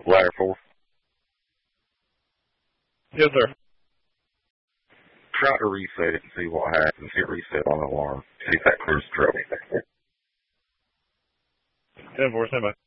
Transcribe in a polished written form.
Ladder 4. Yes, sir. Try to reset it and see what happens. Hit reset on the alarm. See if that clears the trouble. 10-4, stand by.